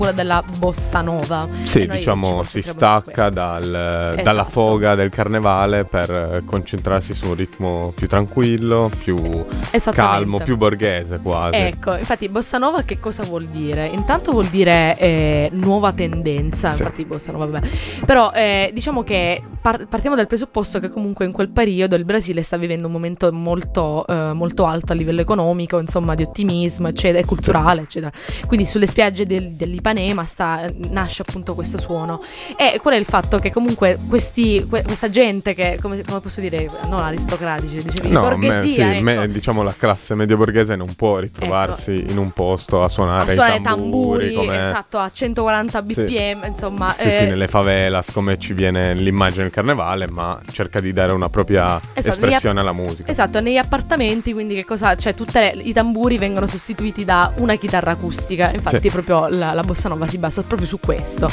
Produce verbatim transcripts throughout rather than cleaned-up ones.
della bossa nova. Sì, diciamo si stacca dal, esatto. dalla foga del carnevale per concentrarsi su un ritmo più tranquillo, più calmo, più borghese quasi. Ecco, infatti bossa nova che cosa vuol dire? Intanto vuol dire eh, nuova tendenza, sì. Infatti bossa nova, vabbè. Però eh, diciamo che par- partiamo dal presupposto che comunque in quel periodo il Brasile sta vivendo un momento molto, eh, molto alto a livello economico, insomma di ottimismo, eccetera, culturale, sì. eccetera. Quindi sulle spiagge del, dell'Ipanema Sta, nasce appunto questo suono. E qual è il fatto? Che comunque questi, que, questa gente che, come, come posso dire, non aristocratici, dicevi, no, borghesia, me, sì, ecco. me, diciamo la classe medio borghese non può ritrovarsi ecco. in un posto a suonare, a suonare i tamburi, tamburi come... esatto, a centoquaranta bpm, sì. insomma. Sì, eh... sì, nelle favelas, come ci viene l'immagine del carnevale, ma cerca di dare una propria esatto, espressione app- alla musica. Esatto, negli appartamenti, quindi che cosa, cioè tutti i tamburi vengono sostituiti da una chitarra acustica, infatti sì. proprio la, la bossa nova si basa proprio su questo.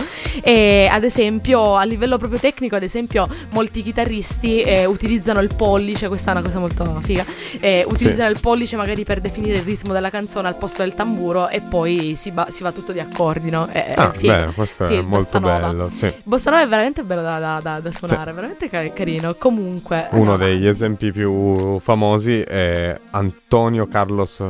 E ad esempio a livello proprio tecnico, ad esempio molti chitarristi eh, utilizzano il pollice, questa è una cosa molto figa, eh, utilizzano sì. il pollice magari per definire il ritmo della canzone al posto del tamburo e poi si, ba- si va tutto di accordi, no? È, ah, è figo. Beh, questo sì, è molto bello, sì. Bossa nova è veramente bello da, da, da, da suonare, sì. veramente car- carino. Comunque uno allora. degli esempi più famosi è Antonio Carlos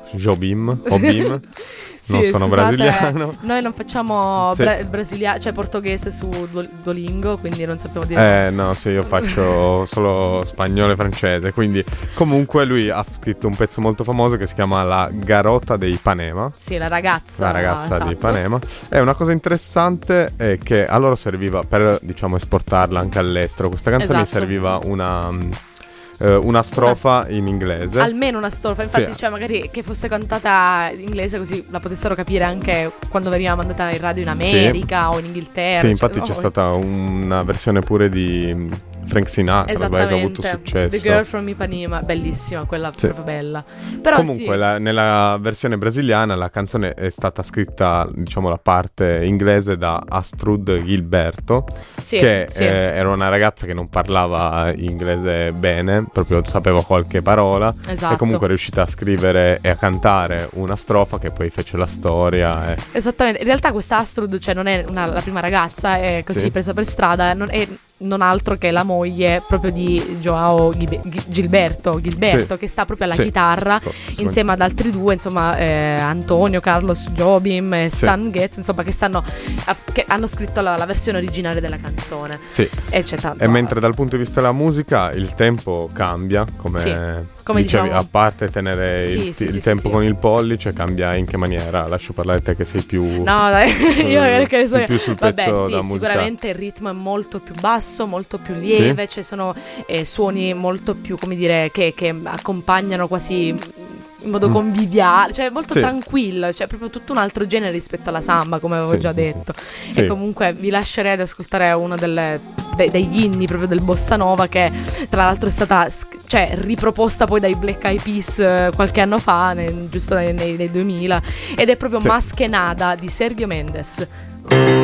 Jobim Obim. Sì, non sono scusate, brasiliano. Noi non facciamo sì. bra- brasiliano, cioè portoghese su Duolingo, quindi non sappiamo dire. Eh no, sì, io faccio solo spagnolo e francese, quindi comunque lui ha scritto un pezzo molto famoso che si chiama La Garota di Ipanema. Sì, la ragazza. La ragazza esatto. di Ipanema. E una cosa interessante è che a loro serviva per, diciamo, esportarla anche all'estero. Questa canzone esatto. serviva una una strofa una, in inglese, almeno una strofa, infatti sì. cioè magari che fosse cantata in inglese così la potessero capire anche quando veniva mandata in radio in America sì. o in Inghilterra. Sì, infatti cioè, c'è oh, stata una versione pure di Frank Sinatra che ha avuto successo. The Girl from Ipanema, bellissima, quella sì. proprio bella. Però comunque sì. la, nella versione brasiliana la canzone è stata scritta, diciamo, la parte inglese da Astrud Gilberto, sì, che sì. Eh, era una ragazza che non parlava inglese bene, proprio sapeva qualche parola esatto. e comunque è riuscita a scrivere e a cantare una strofa che poi fece la storia e... Esattamente, in realtà questa Astrud, cioè non è una, la prima ragazza, è così sì. presa per strada, non è non altro che la moglie proprio di Joao Gilberto Gilberto sì. che sta proprio alla sì. chitarra sì. insieme ad altri due, insomma eh, Antonio Carlos Jobim e Stan sì. Getz, insomma che stanno a, che hanno scritto la, la versione originale della canzone sì. e c'è tanto e mentre dal punto di vista della musica il tempo cambia, come, sì. come dicevi, diciamo... a parte tenere sì, il, sì, il sì, tempo sì, con sì. il pollice, cambia in che maniera? Lascio parlare te che sei più no dai sul, io perché so più sul vabbè pezzo sì da sicuramente il ritmo è molto più basso, molto più lieve, sì. ci sono eh, suoni molto più, come dire, che, che accompagnano quasi in modo conviviale, cioè molto sì. tranquillo, cioè proprio tutto un altro genere rispetto alla samba, come avevo sì, già sì, detto sì. E comunque vi lascerei ad ascoltare uno delle, de, degli inni proprio del bossa nova, che tra l'altro è stata cioè riproposta poi dai Black Eyed Peas eh, qualche anno fa, nel, giusto nei, nei, nei duemila, ed è proprio sì. Más que nada di Sergio Mendes.